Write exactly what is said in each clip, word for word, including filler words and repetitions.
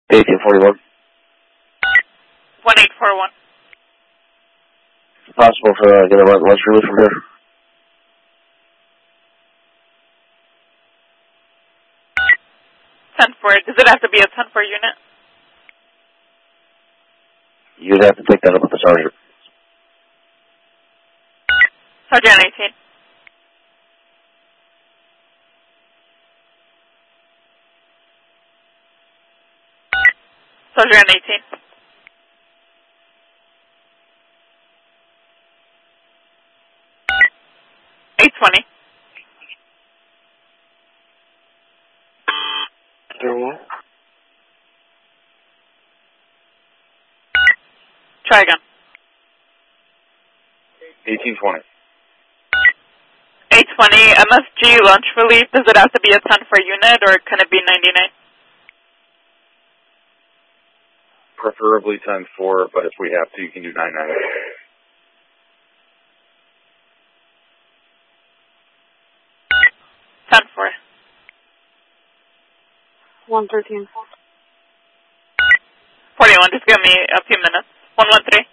eighteen forty-one. one eight four one. Possible for uh, get a lunch relief from here? ten four. Does it have to be a ten four unit? You'd have to take that up with the sergeant. Sergeant eighteen. Sergeant eighteen. eight twenty. Zero one. Try again. eighteen twenty. eight twenty. M S G lunch relief. Does it have to be a ten four unit or can it be ninety-nine? Preferably ten four, but if we have to, you can do nine nine. ten four. one thirteen. forty-one. Just give me a few minutes. one one three.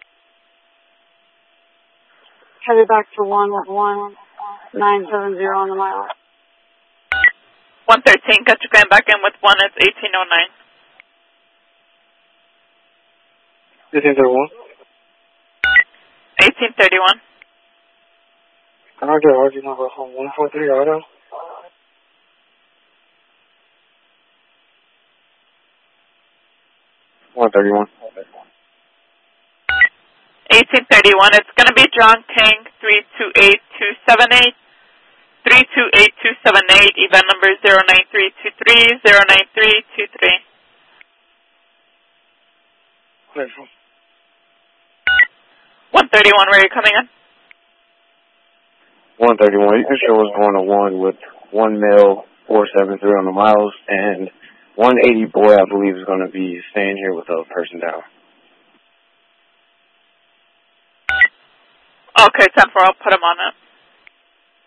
Headed back to one one nine seven zero on the mile. one thirteen. Got you going back in with one. It's eighteen oh nine. eighteen thirty-one. eighteen thirty-one. Can I get R G number one four three auto? one thirty-one. eighteen thirty-one. It's going to be John King, three two eight two seven eight. three two eight two seven eight. Event number zero nine three two three, zero nine three two three. one thirty-one, where are you coming in? one thirty-one. You can show us going to one with one male, four seven three on the miles, and one eighty boy, I believe, is going to be staying here with a person down. Okay, ten four. I'll put him on it.